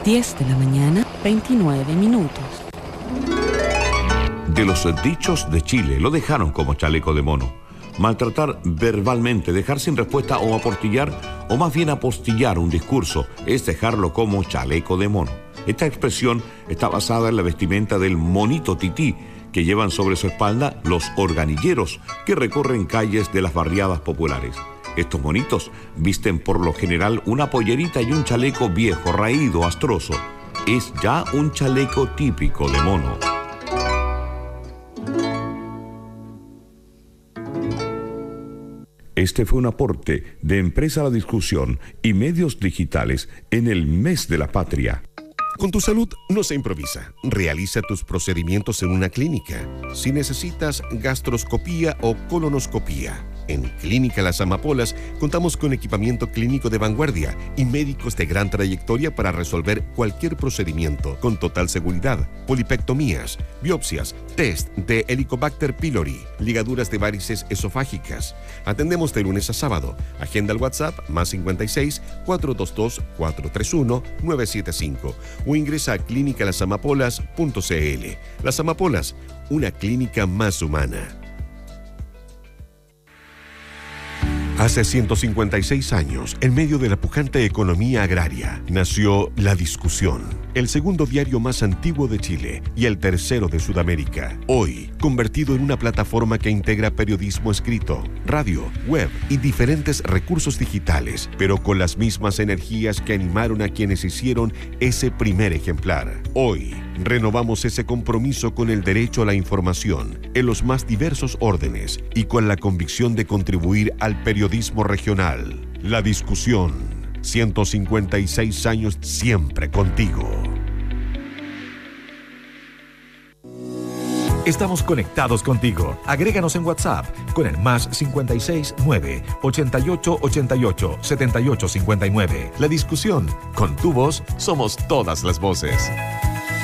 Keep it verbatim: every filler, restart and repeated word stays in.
diez de la mañana, veintinueve minutos. De los dichos de Chile lo dejaron como chaleco de mono. Maltratar verbalmente, dejar sin respuesta o aportillar, o más bien apostillar un discurso, es dejarlo como chaleco de mono. Esta expresión está basada en la vestimenta del monito tití que llevan sobre su espalda los organilleros que recorren calles de las barriadas populares. Estos monitos visten por lo general una pollerita y un chaleco viejo, raído, astroso. Es ya un chaleco típico de mono. Este fue un aporte de Empresa La Discusión y Medios Digitales en el Mes de la Patria. Con tu salud no se improvisa. Realiza tus procedimientos en una clínica. Si necesitas gastroscopía o colonoscopía, en Clínica Las Amapolas contamos con equipamiento clínico de vanguardia y médicos de gran trayectoria para resolver cualquier procedimiento con total seguridad. Polipectomías, biopsias, test de Helicobacter pylori, ligaduras de varices esofágicas. Atendemos de lunes a sábado. Agenda al WhatsApp más cincuenta y seis, cuatrocientos veintidós, cuatrocientos treinta y uno, novecientos setenta y cinco o ingresa a clínica las amapolas punto c l. Las Amapolas, una clínica más humana. Hace ciento cincuenta y seis años, en medio de la pujante economía agraria, nació La Discusión, el segundo diario más antiguo de Chile y el tercero de Sudamérica. Hoy, convertido en una plataforma que integra periodismo escrito, radio, web y diferentes recursos digitales, pero con las mismas energías que animaron a quienes hicieron ese primer ejemplar. Hoy, renovamos ese compromiso con el derecho a la información en los más diversos órdenes y con la convicción de contribuir al periodismo regional. La Discusión, ciento cincuenta y seis años siempre contigo. Estamos conectados contigo. Agréganos en WhatsApp con el más cincuenta y seis, nueve, ochenta y ocho, ochenta y ocho, setenta y ocho cincuenta y nueve. La Discusión, con tu voz somos todas las voces.